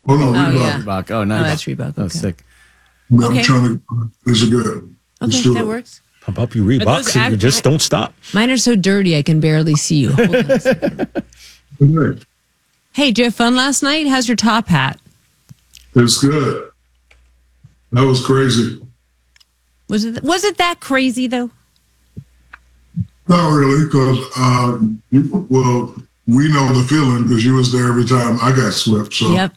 Oh, no, Oh, Reebok. yeah. Reebok. Oh, Oh, nice. that's Reebok. Oh, Okay. sick. I'm Okay. trying to, these are good. Let's Okay, do that it. works. Pump up your those Reeboks and you act- just don't stop. Mine are so dirty I can barely see you. Hold on a second. Okay. Hey, did you have fun last night? How's your top hat? It's good. That was crazy. Was it that crazy though? Not really, because, well, we know the feeling because you was there every time I got swept. So Yep.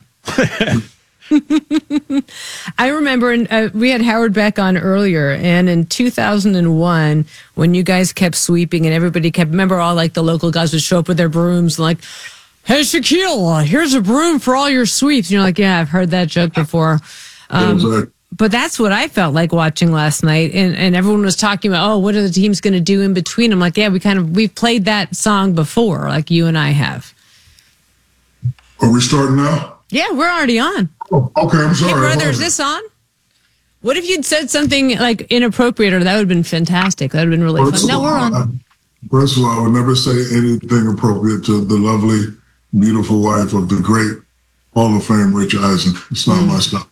I remember we had Howard Beck on earlier, and in 2001, when you guys kept sweeping and everybody kept, remember all like the local guys would show up with their brooms and like, hey, Shaquille, here's a broom for all your sweeps. And you're like, yeah, I've heard that joke before. it was like, But that's what I felt like watching last night. And everyone was talking about, oh, what are the teams going to do in between? I'm like, yeah, we've played that song before, like you and I have. are we starting now? Yeah, we're already on. Oh, okay, I'm sorry. Hey, brother, I is this on? What if you'd said something like inappropriate, or that would have been fantastic? That would have been really fun. No, we're on. First of all, I would never say anything appropriate to the lovely, beautiful wife of the great Hall of Fame Rich Eisen. It's not my stuff.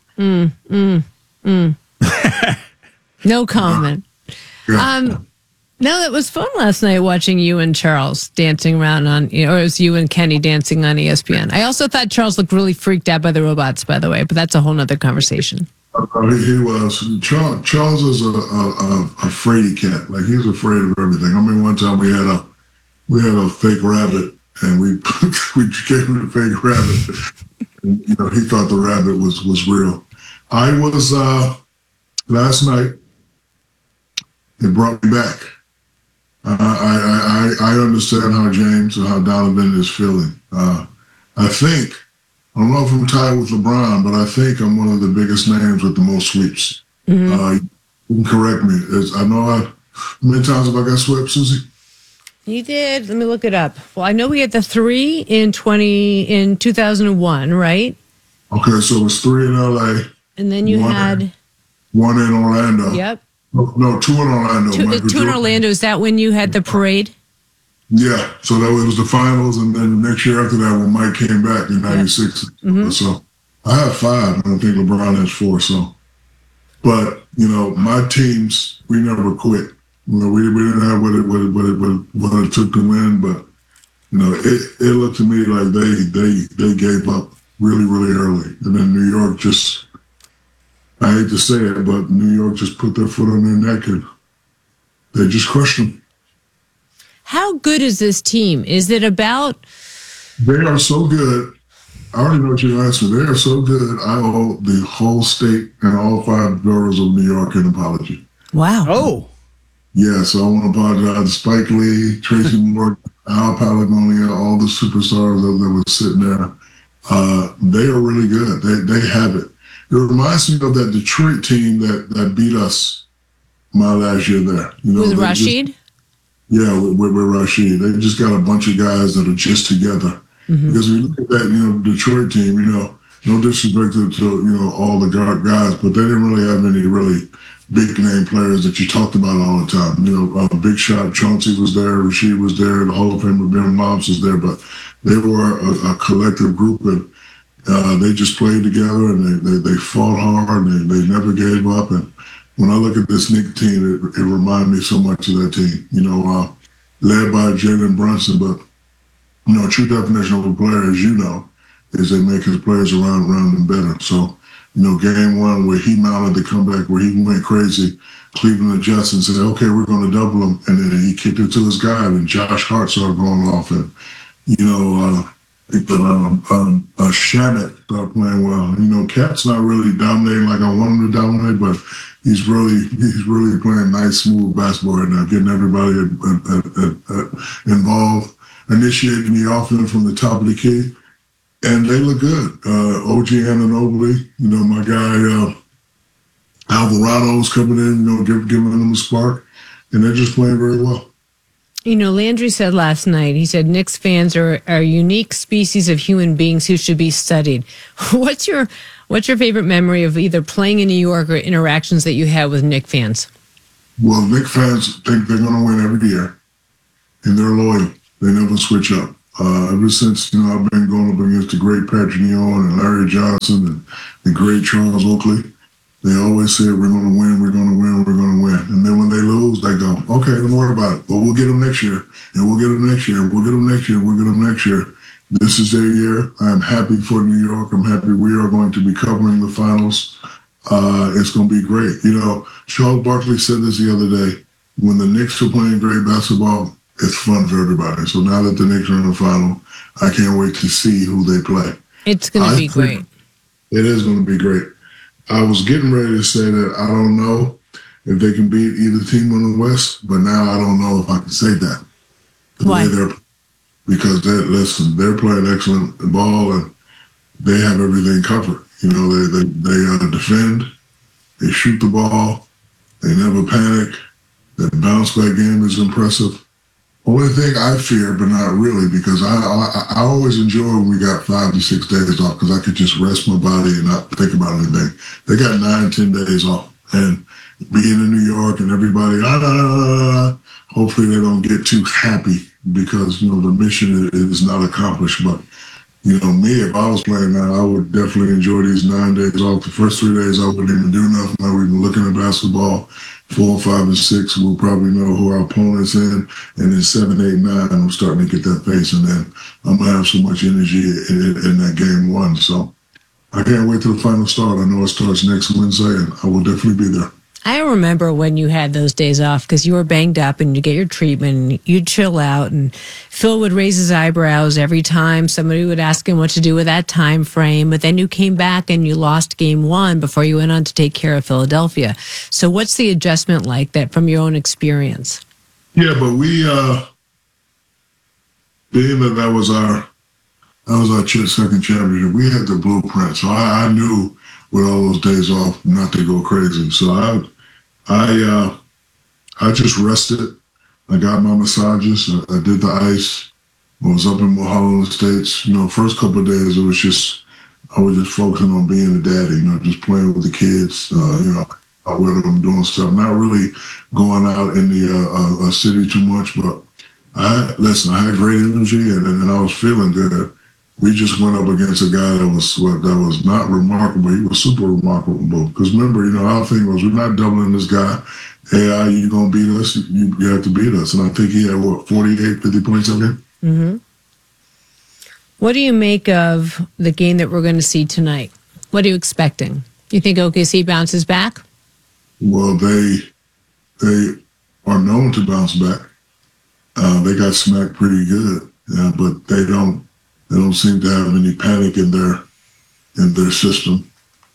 No comment. Yeah. No, it was fun last night watching you and Charles dancing around on, or it was you and Kenny dancing on ESPN. I also thought Charles looked really freaked out by the robots, by the way, but that's a whole nother conversation. He was. Charles is a fraidy cat. Like, he's afraid of everything. I mean, one time we had a fake rabbit, and we gave him the fake rabbit. And, he thought the rabbit was real. I was last night. It brought me back. I understand how James and how Donovan is feeling. I don't know if I'm tied with LeBron, but I think I'm one of the biggest names with the most sweeps. You can correct me. How many times have I got swept, Susie? You did. Let me look it up. Well, I know we had the 3 in 2001, right? Okay, so it was 3 in LA. And then you had 1 in Orlando. Yep. No, 2 in Orlando. 2 in Orlando. Is that when you had the parade? Yeah, so that was the finals, and then the next year after that, when Mike came back in '96. So I have 5, and I think LeBron has 4. So, but my teams, we never quit. We didn't have what it took to win, but it looked to me like they gave up really, really early, and then New York just. I hate to say it, but New York just put their foot on their neck and they just crushed them. How good is this team? Is it about? They are so good. I already know what you're asking. They are so good. I owe the whole state and all 5 boroughs of New York an apology. Wow. Oh. Yeah, so I want to apologize to Spike Lee, Tracy Morgan, Al Palagonia, all the superstars that were sitting there. They are really good. They have it. It reminds me of that Detroit team that beat us my last year there. With Rashid? With Rashid. They just got a bunch of guys that are just together. Because when you look at that, Detroit team, no disrespect to all the guys, but they didn't really have any really big name players that you talked about all the time. Big Shot, Chauncey was there, Rashid was there, the Hall of Fame Ben Mobbs was there, but they were a collective group, and they just played together, and they fought hard, and they never gave up. And when I look at this Knicks team, it reminds me so much of that team. Led by Jalen Brunson, but true definition of a player, as you know, is they make his players around them better. So, game 1 where he mounted the comeback, where he went crazy, Cleveland adjusted and said, "Okay, we're going to double him," and then he kicked it to his guy, and Josh Hart started going off, and Shamit started playing well. Cat's not really dominating like I want him to dominate, but he's really playing nice, smooth basketball right now, getting everybody involved, initiating the offense from the top of the key, and they look good. OG Anunoby, my guy Alvarado's coming in, giving them a spark, and they're just playing very well. Landry said last night, he said, Knicks fans are a unique species of human beings who should be studied. What's your favorite memory of either playing in New York or interactions that you had with Knicks fans? Well, Knicks fans think they're going to win every year, and they're loyal. They never switch up. Ever since, I've been going up against the great Patrick Ewing and Larry Johnson and the great Charles Oakley. They always said, we're going to win, we're going to win, we're going to win. And then when they lose, they go, okay, don't worry about it. But we'll get them next year, and we'll get them next year, we'll get them next year, we'll get them next year. This is their year. I'm happy for New York. I'm happy we are going to be covering the finals. It's going to be great. Charles Barkley said this the other day. When the Knicks are playing great basketball, it's fun for everybody. So now that the Knicks are in the final, I can't wait to see who they play. It's going to be great. It is going to be great. I was getting ready to say that I don't know if they can beat either team in the West, but now I don't know if I can say that. Why? Because they're playing excellent ball and they have everything covered. They defend, they shoot the ball, they never panic. Their bounce back game is impressive. Only thing I fear, but not really, because I always enjoy when we got 5 to 6 days off because I could just rest my body and not think about anything. They got 9, 10 days off, and being in New York and everybody, hopefully they don't get too happy because the mission is not accomplished. But me, if I was playing now, I would definitely enjoy these 9 days off. The first 3 days I wouldn't even do nothing. I would be looking at basketball. 4, 5, and 6, we'll probably know who our opponent's in. And then 7, 8, 9, I'm starting to get that pace. And then I'm going to have so much energy in that game one. So I can't wait till the final start. I know it starts next Wednesday, and I will definitely be there. I remember when you had those days off because you were banged up and you get your treatment and you'd chill out, and Phil would raise his eyebrows every time somebody would ask him what to do with that time frame. But then you came back and you lost game one before you went on to take care of Philadelphia. So what's the adjustment like that from your own experience? Yeah, but we, being that was our second championship, we had the blueprint. So I knew with all those days off not to go crazy. So I just rested. I got my massages. I did the ice. I was up in Mulholland Estates. First couple of days I was just focusing on being a daddy. Just playing with the kids. Out with them, doing stuff. Not really going out in the city too much. But I had great energy and I was feeling good. We just went up against a guy that was not remarkable. He was super remarkable. Because remember, our thing was, we're not doubling this guy. Hey, you going to beat us? You have to beat us. And I think he had, 48, 50 points on him? Mm-hmm. What do you make of the game that we're going to see tonight? What are you expecting? You think OKC bounces back? Well, they are known to bounce back. They got smacked pretty good, but they don't seem to have any panic in their system.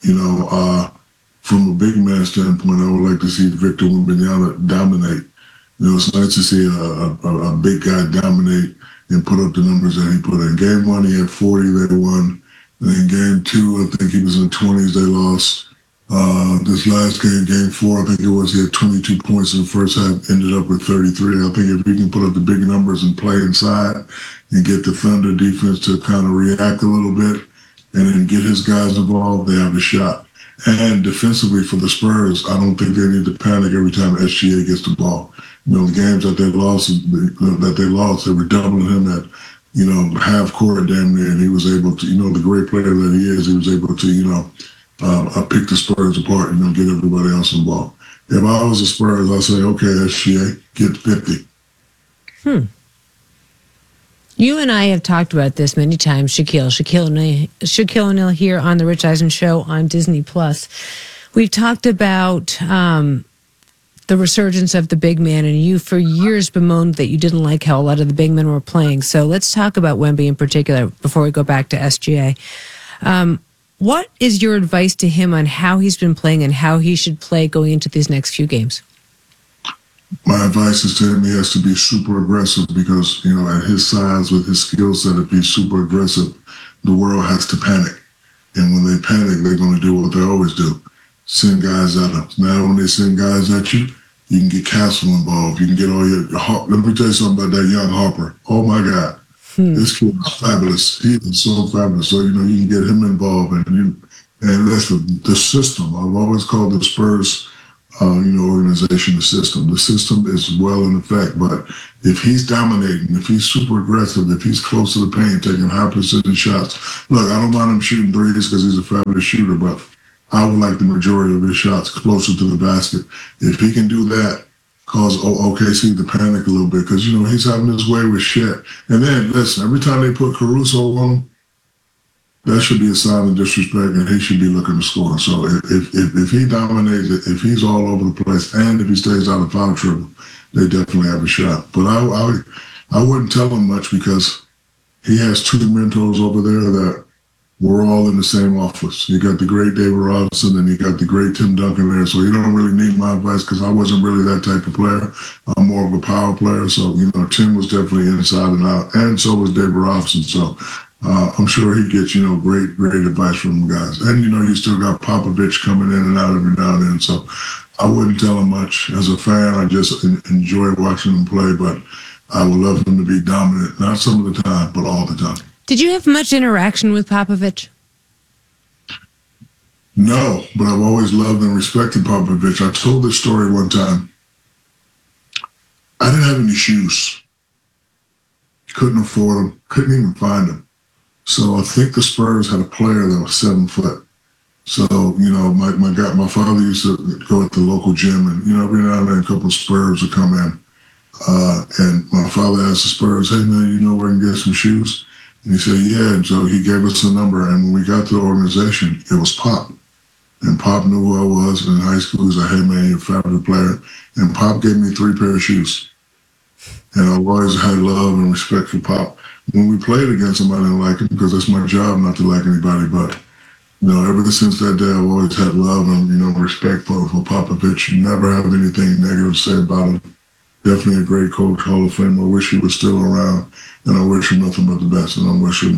From a big man standpoint, I would like to see Victor Wembanyama dominate. It's nice to see a big guy dominate and put up the numbers that he put in. Game one, he had 40, they won. And then game two, I think he was in 20s, they lost. This last game, game four, I think it was, he had 22 points in the first half, ended up with 33. I think if he can put up the big numbers and play inside and get the Thunder defense to kind of react a little bit and then get his guys involved, they have a shot. And defensively for the Spurs, I don't think they need to panic every time SGA gets the ball. The games that they lost, they were doubling him at, half court damn near, and he was able to, the great player that he is, he was able to, pick the Spurs apart and get everybody else involved. If I was the Spurs, I'd say, okay, SGA, get 50. You and I have talked about this many times, Shaquille O'Neal here on the Rich Eisen Show on Disney+. We've talked about the resurgence of the big man, and you for years bemoaned that you didn't like how a lot of the big men were playing. So let's talk about Wemby in particular before we go back to SGA. What is your advice to him on how he's been playing and how he should play going into these next few games? My advice is to him, he has to be super aggressive because, at his size, with his skill set, if he's super aggressive, the world has to panic. And when they panic, they're going to do what they always do. Send guys at them. Now, when they send guys at you, you can get Castle involved. You can get all your... Let me tell you something about that young Harper. Oh, my God. This kid is fabulous. He is so fabulous. So, you can get him involved. And that's the system. I've always called the Spurs organization, the system. The system is well in effect, but if he's dominating, if he's super aggressive, if he's close to the paint, taking high precision shots, look, I don't mind him shooting threes because he's a fabulous shooter, but I would like the majority of his shots closer to the basket. If he can do that, cause OKC to panic a little bit because, he's having his way with Shet. And then, listen, every time they put Caruso on him, that should be a sign of disrespect, and he should be looking to score. So if he dominates, if he's all over the place, and if he stays out of foul trouble, they definitely have a shot. But I wouldn't tell him much because he has two mentors over there that we're all in the same office. You got the great David Robinson, and you got the great Tim Duncan there. So you don't really need my advice because I wasn't really that type of player. I'm more of a power player. So, Tim was definitely inside and out, and so was David Robinson. So I'm sure he gets, great advice from the guys. And, you still got Popovich coming in and out every now and then. So I wouldn't tell him much. As a fan, I just enjoy watching him play, but I would love him to be dominant, not some of the time, but all the time. Did you have much interaction with Popovich? No, but I've always loved and respected Popovich. I told this story one time. I didn't have any shoes. Couldn't afford them. Couldn't even find them. So I think the Spurs had a player that was 7 foot. So, my father used to go at the local gym, and, every now and then a couple of Spurs would come in. And my father asked the Spurs, "Hey, man, you know where I can get some shoes?" And he said, "Yeah." And so he gave us the number. And when we got to the organization, it was Pop. And Pop knew who I was in high school. He was like, "Hey, man, you're a fabulous player." And Pop gave me 3 pair of shoes. And I've always had love and respect for Pop. When we played against him, I didn't like him because that's my job not to like anybody. But, ever since that day, I've always had love and, respect for Popovich. Never have anything negative to say about him. Definitely a great coach, Hall of Fame. I wish he was still around, and I wish him nothing but the best. And I wish him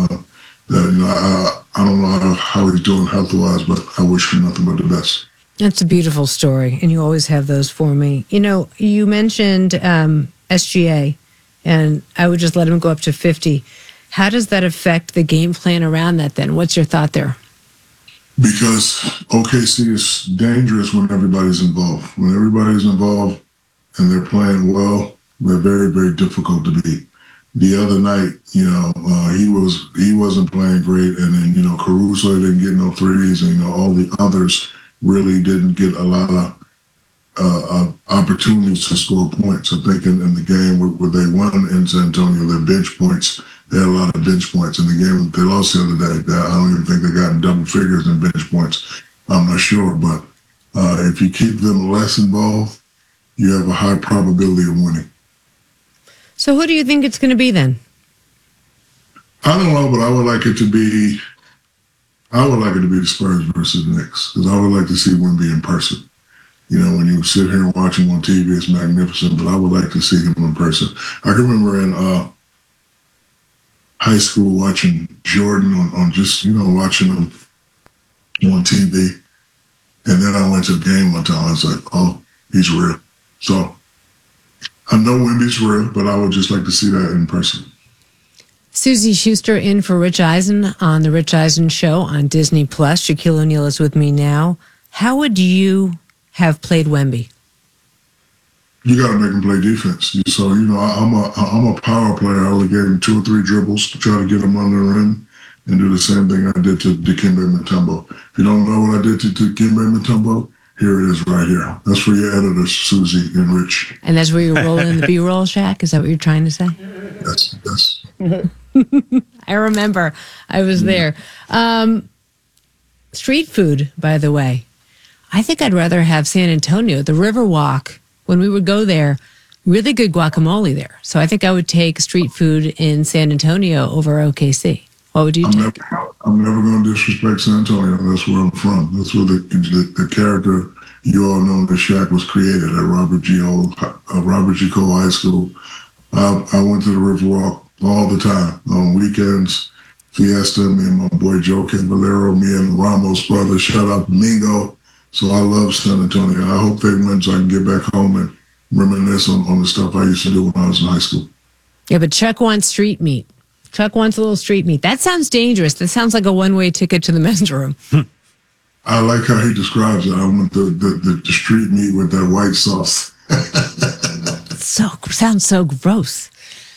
that, I don't know how he's doing health-wise, but I wish him nothing but the best. That's a beautiful story, and you always have those for me. You mentioned SGA, and I would just let him go up to 50. How does that affect the game plan around that then? What's your thought there? Because OKC is dangerous when everybody's involved. When everybody's involved and they're playing well, they're very, very difficult to beat. The other night, he wasn't playing great, and then, Caruso didn't get no threes, and, all the others really didn't get a lot of opportunities to score points. I think in the game where they won in San Antonio, their bench points, they had a lot of bench points. In the game they lost the other day, I don't even think they got in double figures in bench points. I'm not sure, but if you keep them less involved, you have a high probability of winning. So who do you think it's going to be then? I don't know, but I would like it to be the Spurs versus the Knicks, because I would like to see Wemby in person. When you sit here and watch him on TV, it's magnificent, but I would like to see him in person. I can remember in high school watching Jordan on just, watching him on TV. And then I went to the game one time. I was like, oh, he's real. So I know Wemby's real, but I would just like to see that in person. Suzy Schuster in for Rich Eisen on The Rich Eisen Show on Disney+. Shaquille O'Neal is with me now. How would you have played Wemby? You got to make him play defense. So, I'm a power player. I would have gave him 2 or 3 dribbles to try to get him under the rim and do the same thing I did to Dikembe Mutombo. If you don't know what I did to Dikembe Mutombo, here it is right here. That's for your editors, Suzy and Rich. And that's where you're rolling the B-roll, Shaq? Is that what you're trying to say? Yes. I remember. I was there. Street food, by the way. I think I'd rather have San Antonio, the Riverwalk. When we would go there, really good guacamole there. So I think I would take street food in San Antonio over OKC. What would you take? I'm never going to disrespect San Antonio. That's where I'm from. That's where the character you all know that Shaq was created at Robert G. Cole High School. I went to the Riverwalk all the time on weekends. Fiesta, me and my boy Joe Cavallero, me and Ramos' brother. Shout out to Mingo. So I love San Antonio. I hope they win so I can get back home and reminisce on the stuff I used to do when I was in high school. Yeah, but Chuck wants street meat. Chuck wants a little street meat. That sounds dangerous. That sounds like a one-way ticket to the men's room. I like how he describes it. I want the street meat with that white sauce. Sounds so gross.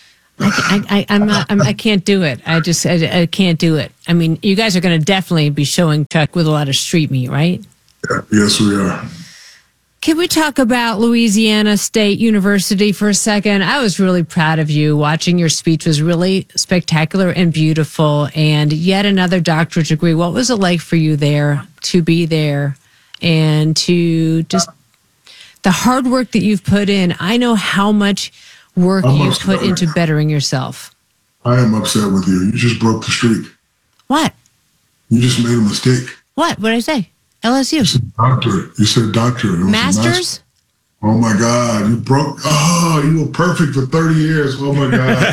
I can't do it. I can't do it. I mean, you guys are going to definitely be showing Chuck with a lot of street meat, right? Yeah, yes, we are. Can we talk about Louisiana State University for a second? I was really proud of you. Watching your speech was really spectacular and beautiful. And yet another doctorate degree. What was it like for you there to be there and to just the hard work that you've put in? I know how much work you've put into bettering yourself. I am upset with you. You just broke the streak. What? You just made a mistake. What did I say? LSU. You said doctorate. You said doctorate. Masters? Oh my God. You broke. Oh, you were perfect for 30 years. Oh my God.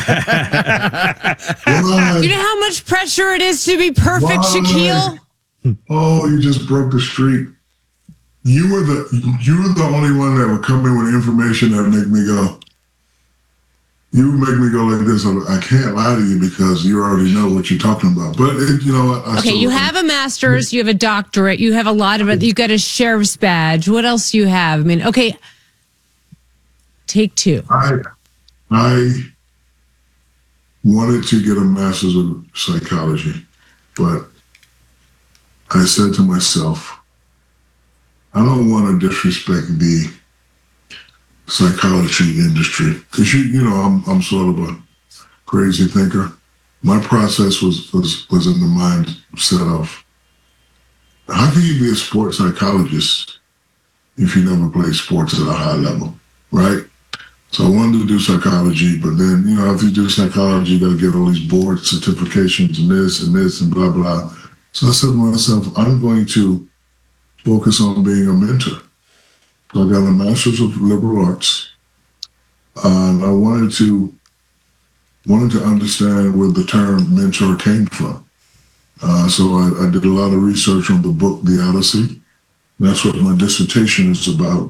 Why? You know how much pressure it is to be perfect, Why? Shaquille? Oh, you just broke the streak. You were the only one that would come in with information that would make me go. You would make me go like this. I can't lie to you because you already know what you're talking about. But you know what? Okay, you have a master's, you have a doctorate, you have a lot of it. You got a sheriff's badge. What else do you have? I mean, okay, take two. I wanted to get a master's of psychology, but I said to myself, I don't want to disrespect the psychology industry because you know I'm sort of a crazy thinker. My process was in the mindset of how can you be a sports psychologist if you never played sports at a high level, right? So I wanted to do psychology, but then you know after you do psychology, you got to get all these board certifications and this and blah blah. So I said to myself, I'm going to focus on being a mentor. So I got a master's of liberal arts. I wanted to understand where the term mentor came from. So I did a lot of research on the book, The Odyssey. That's what my dissertation is about.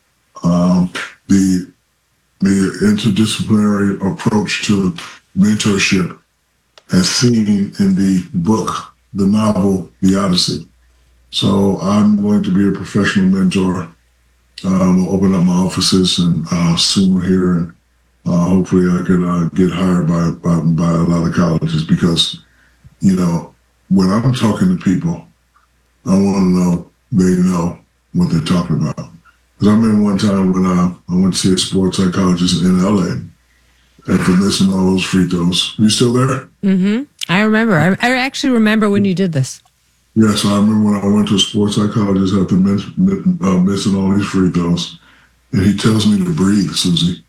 The interdisciplinary approach to mentorship as seen in the book, the novel, The Odyssey. So I'm going to be a professional mentor. We'll open up my offices and soon here, and hopefully I could get hired by a lot of colleges because, you know, when I'm talking to people, I want to know they know what they're talking about. Because I remember one time when I went to see a sports psychologist in LA, and for missing all those free throws. You still there? Mm-hmm. I remember. I actually remember when you did this. Yes, I remember when I went to a sports psychologist after missing all these free throws, and he tells me to breathe, Susie.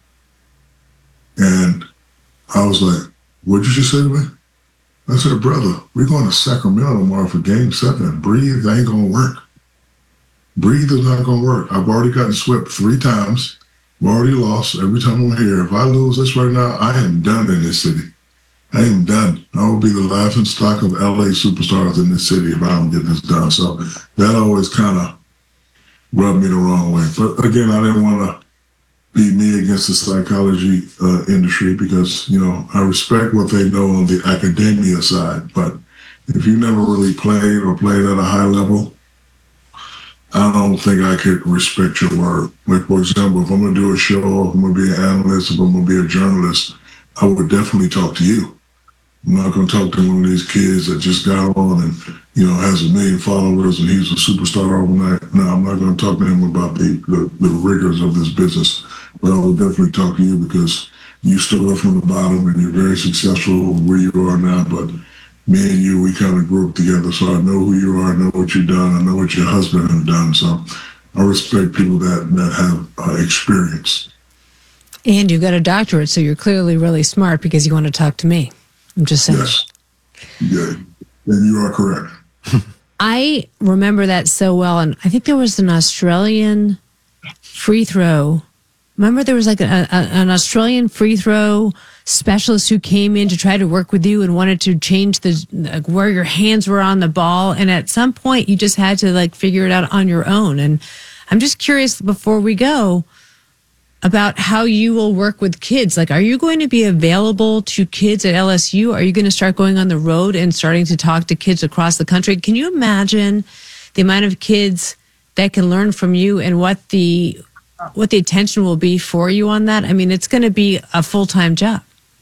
And I was like, what'd you just say to me? I said, brother, we're going to Sacramento tomorrow for game 7. Breathe ain't going to work. Breathe is not going to work. I've already gotten swept 3 times. I've already lost every time I'm here. If I lose this right now, I am done in this city. I am done. I will be the laughing stock of LA superstars in this city if I don't get this done. So that always kind of rubbed me the wrong way. But again, I didn't want to be me against the psychology industry because, you know, I respect what they know on the academia side. But if you never really played at a high level, I don't think I could respect your word. Like, for example, if I'm going to do a show, if I'm going to be an analyst, if I'm going to be a journalist, I would definitely talk to you. I'm not going to talk to one of these kids that just got on and, you know, has 1 million followers and he's a superstar overnight. No, I'm not going to talk to him about the rigors of this business. But I will definitely talk to you because you started from the bottom and you're very successful where you are now. But me and you, we kind of grew up together. So I know who you are. I know what you've done. I know what your husband has done. So I respect people that have experience. And you got a doctorate, so you're clearly really smart because you want to talk to me. I'm just saying. Yes. Yeah. And you are correct. I remember that so well. And I think there was an Australian free throw. Remember there was like an Australian free throw specialist who came in to try to work with you and wanted to change where your hands were on the ball. And at some point you just had to like figure it out on your own. And I'm just curious before we go about how you will work with kids. Like, are you going to be available to kids at LSU? Are you going to start going on the road and starting to talk to kids across the country? Can you imagine the amount of kids that can learn from you and what the attention will be for you on that, I mean, it's going to be a full-time job.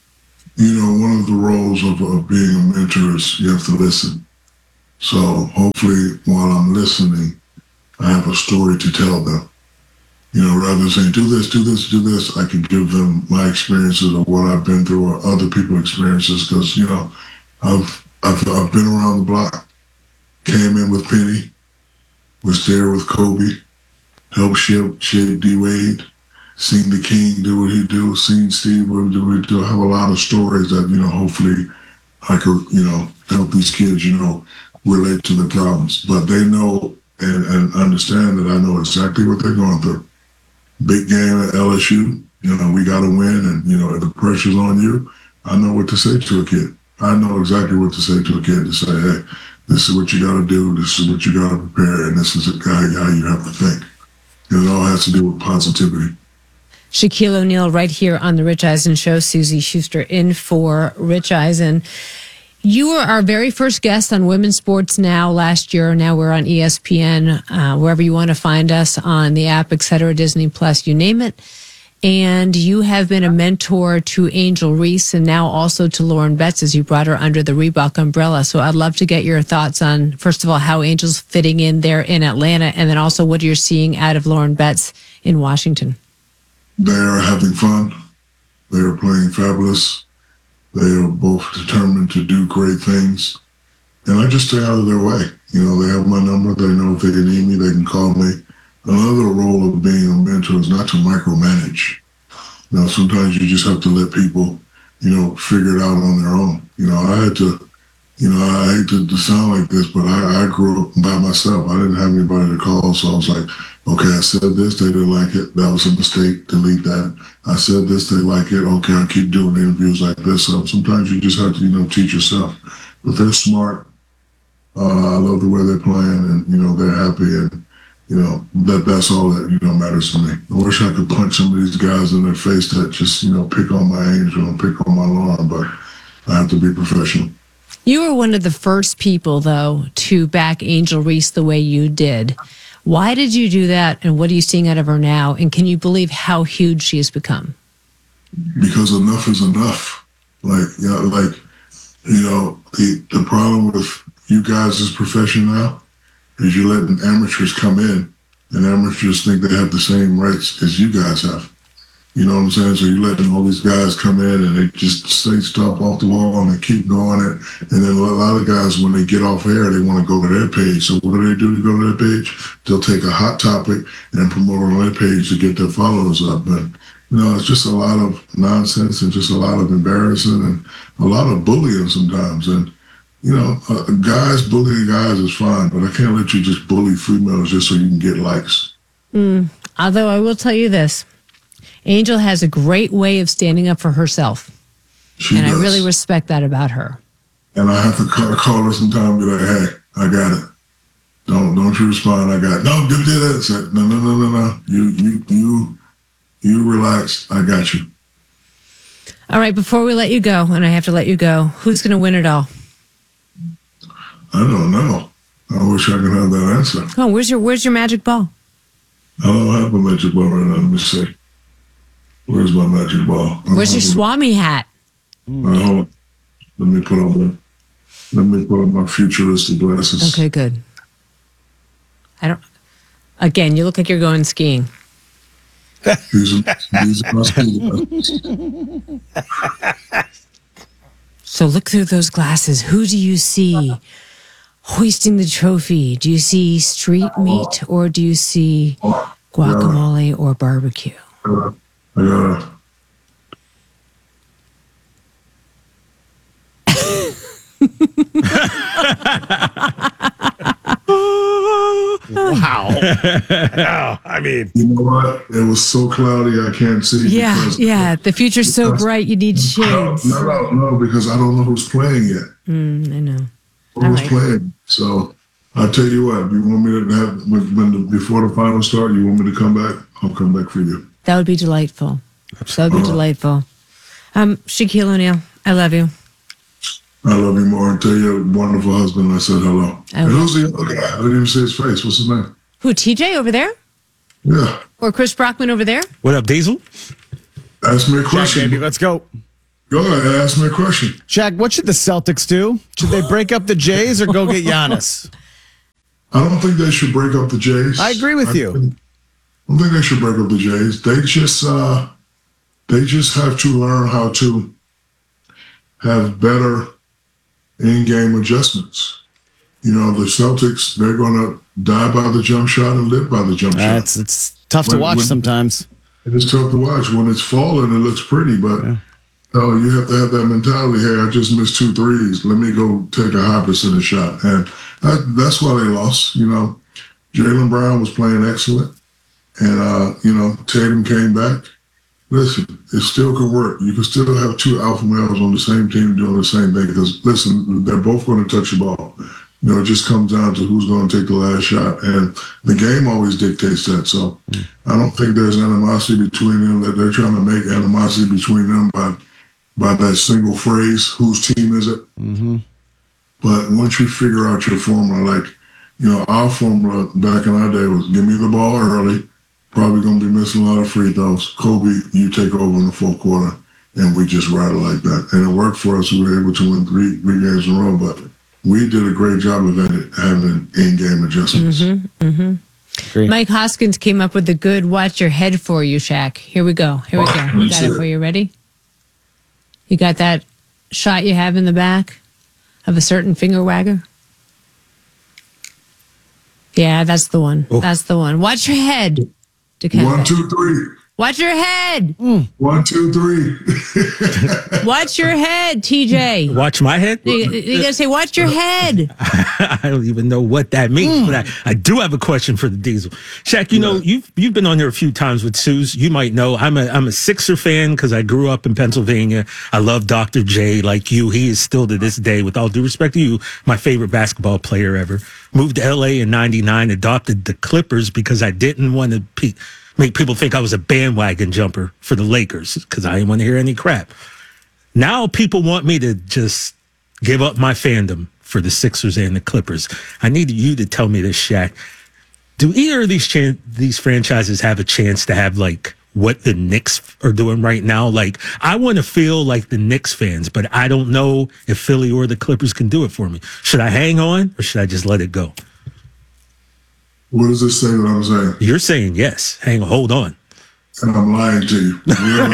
You know, one of the roles of being a mentor is you have to listen. So hopefully while I'm listening, I have a story to tell them. You know, rather than saying, do this, do this, do this, I can give them my experiences of what I've been through or other people's experiences. Because, you know, I've been around the block, came in with Penny, was there with Kobe, helped shape D-Wade, seen the King do what he do, seen Steve do what he do. I have a lot of stories that, you know, hopefully I could, you know, help these kids, you know, relate to the problems. But they know and understand that I know exactly what they're going through. Big game at LSU, you know, we got to win, and, you know, if the pressure's on you, I know what to say to a kid. I know exactly what to say to a kid, to say, hey, this is what you got to do, this is what you got to prepare, and this is how you have to think. And it all has to do with positivity. Shaquille O'Neal right here on The Rich Eisen Show. Suzy Schuster in for Rich Eisen. You were our very first guest on Women's Sports Now last year. Now we're on ESPN, wherever you want to find us, on the app, etc., Disney Plus, you name it. And you have been a mentor to Angel Reese and now also to Lauren Betts, as you brought her under the Reebok umbrella. So I'd love to get your thoughts on, first of all, how Angel's fitting in there in Atlanta, and then also what you're seeing out of Lauren Betts in Washington. They are having fun. They are playing fabulous. They are both determined to do great things. And I just stay out of their way. You know, they have my number. They know if they can need me, they can call me. Another role of being a mentor is not to micromanage. You know, sometimes you just have to let people, you know, figure it out on their own. You know, I had to, you know, I hate to sound like this, but I grew up by myself. I didn't have anybody to call, so I was like, okay, I said this, they didn't like it. That was a mistake. Delete that. I said this, they like it. Okay, I'll keep doing interviews like this. So sometimes you just have to, you know, teach yourself. But they're smart. I love the way they're playing, and, you know, they're happy, and, you know, that's all that, you know, matters to me. I wish I could punch some of these guys in their face that just, you know, pick on my Angel and pick on my Lauren, but I have to be professional. You were one of the first people, though, to back Angel Reese the way you did. Why did you do that, and what are you seeing out of her now? And can you believe how huge she has become? Because enough is enough. Like, you know, the problem with you guys' profession now is you're letting amateurs come in, and amateurs think they have the same rights as you guys have. You know what I'm saying? So you're letting all these guys come in and they just say stuff off the wall and they keep going it. And then a lot of guys, when they get off air, they want to go to their page. So what do to go to their page? They'll take a hot topic and promote it on their page to get their followers up. But, you know, it's just a lot of nonsense and just a lot of embarrassing and a lot of bullying sometimes. And, you know, guys bullying guys is fine, but I can't let you just bully females just so you can get likes. Although I will tell you this. Angel has a great way of standing up for herself. She does. I really respect that about her. And I have to call her sometime and be like, hey, I got it. Don't you respond, I got it. No, do that. Say, no. You relax. I got you. All right, before we let you go, and I have to let you go, who's going to win it all? I don't know. I wish I could have that answer. Oh, where's your magic ball? I don't have a magic ball right now. Let me see. Where's my magic ball? Where's your Swami hat? Hold on. Let me put on my futuristic glasses. Okay, good. Again, you look like you're going skiing. These are my school glasses. So look through those glasses. Who do you see hoisting the trophy? Do you see street meat, or do you see guacamole or barbecue? I gotta. Wow. I mean, you know what? It was so cloudy I can't see. Yeah. The future's so bright you need shades. No, because I don't know who's playing yet. I know. Who's playing? So I'll tell you what. If you want me to have before the final start, you want me to come back? I'll come back for you. That would be delightful. That would be delightful. Shaquille O'Neal, I love you. I love you more, and tell your wonderful husband I said hello. I And will. who's the other guy? I didn't even see his face. What's his name? Who, TJ over there? Yeah. Or Chris Brockman over there? What up, Diesel? Ask me a Shaq, question. baby, let's go. Go ahead, ask me a question. Shaq, what should the Celtics do? Should they break up the Jays or go get Giannis? I don't think they should break up the Jays. I agree with you. I don't think they should break up the Jays. They just have to learn how to have better in-game adjustments. You know, the Celtics, they're going to die by the jump shot and live by the jump shot. It's tough to watch sometimes. It's tough to watch. When it's falling, it looks pretty, but you have to have that mentality. Hey, I just missed 2 threes. Let me go take a high percentage shot. And that's why they lost. You know, Jaylen Brown was playing excellent. And, Tatum came back. Listen, it still could work. You can still have 2 alpha males on the same team doing the same thing because, listen, they're both going to touch the ball. You know, it just comes down to who's going to take the last shot. And the game always dictates that. So I don't think there's animosity between them, that they're trying to make animosity between them by that single phrase, whose team is it? Mm-hmm. But once you figure out your formula, like, our formula back in our day was give me the ball early, probably going to be missing a lot of free throws. Kobe, you take over in the fourth quarter, and we just ride it like that. And it worked for us. We were able to win three games in a row, but we did a great job of having in-game adjustments. Mm-hmm, mm-hmm. Mike Hoskins came up with a good watch your head for you, Shaq. Here we go. We got it for you. Ready? You got that shot you have in the back of a certain finger wagger? Yeah, that's the one. Oh. That's the one. Watch your head. 1, 2, 3. Watch your head. 1, 2, 3. Watch your head, TJ. Watch my head? You gotta say, watch your head. I don't even know what that means, but I do have a question for the Diesel. Shaq, you know, you've been on here a few times with Suze. You might know I'm a Sixer fan because I grew up in Pennsylvania. I love Dr. J like you. He is still to this day, with all due respect to you, my favorite basketball player ever. Moved to LA in '99, adopted the Clippers because I didn't want to make people think I was a bandwagon jumper for the Lakers because I didn't want to hear any crap. Now people want me to just give up my fandom for the Sixers and the Clippers. I need you to tell me this, Shaq. Do either of these franchises have a chance to have like what the Knicks are doing right now? Like, I want to feel like the Knicks fans, but I don't know if Philly or the Clippers can do it for me. Should I hang on or should I just let it go? What does it say that I'm saying? You're saying yes. Hold on. And I'm lying to you.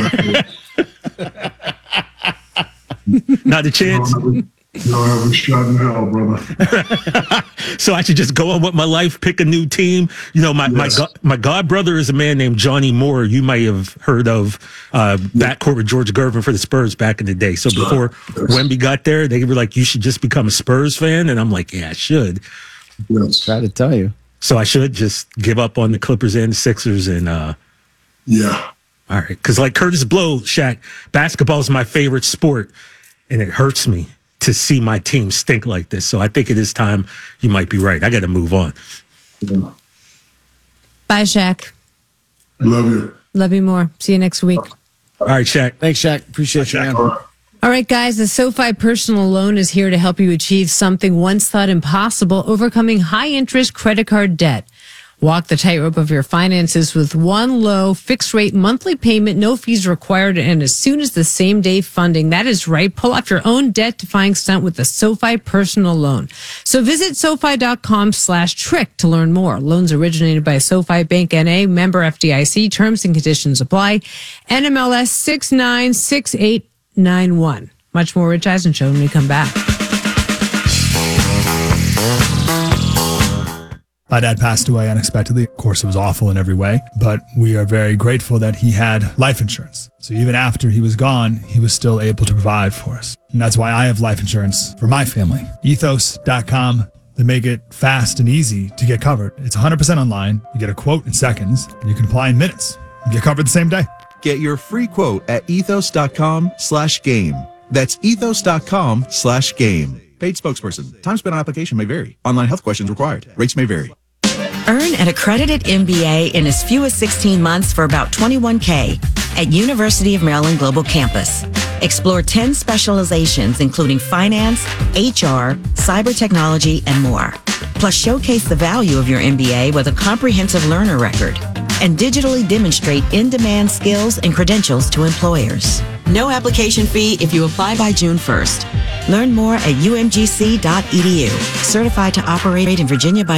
Not a chance? You don't have a shot in hell, brother. So I should just go on with my life, pick a new team. You know, my god brother is a man named Johnny Moore. You might have heard of backcourt with George Gervin for the Spurs back in the day. So before Wemby got there, they were like, you should just become a Spurs fan. And I'm like, yeah, I should. Yes. Try to tell you. So I should just give up on the Clippers and the Sixers and yeah. All right. Because like Curtis Blow, Shaq, basketball is my favorite sport. And it hurts me to see my team stink like this. So I think it is time. You might be right. I got to move on. Yeah. Bye, Shaq. Love you. Love you more. See you next week. All right, Shaq. Thanks, Shaq. Appreciate you, man. All right, guys, the SoFi Personal Loan is here to help you achieve something once thought impossible, overcoming high-interest credit card debt. Walk the tightrope of your finances with one low, fixed-rate monthly payment, no fees required, and as soon as the same-day funding. That is right. Pull off your own debt-defying stunt with the SoFi Personal Loan. So visit SoFi.com/trick to learn more. Loans originated by SoFi Bank N.A., member FDIC. Terms and conditions apply. NMLS 696891. Much more Rich Eisen Show when we come back. My dad passed away unexpectedly. Of course, it was awful in every way, but we are very grateful that he had life insurance. So even after he was gone, he was still able to provide for us. And that's why I have life insurance for my family. Ethos.com. They make it fast and easy to get covered. It's 100% online. You get a quote in seconds, and you can apply in minutes. You get covered the same day. Get your free quote at ethos.com/game. That's ethos.com/game. Paid spokesperson. Time spent on application may vary. Online health questions required. Rates may vary. Earn an accredited MBA in as few as 16 months for about $21K at University of Maryland Global Campus. Explore 10 specializations, including finance, HR, cyber technology, and more. Plus, showcase the value of your MBA with a comprehensive learner record and digitally demonstrate in-demand skills and credentials to employers. No application fee if you apply by June 1st. Learn more at umgc.edu. Certified to operate in Virginia by